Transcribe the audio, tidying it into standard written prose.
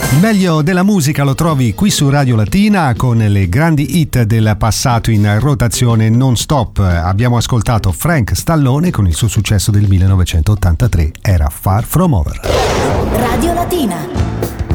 Il meglio della musica lo trovi qui su Radio Latina con le grandi hit del passato in rotazione non stop. Abbiamo ascoltato Frank Stallone con il suo successo del 1983, era Far From Over. Radio Latina.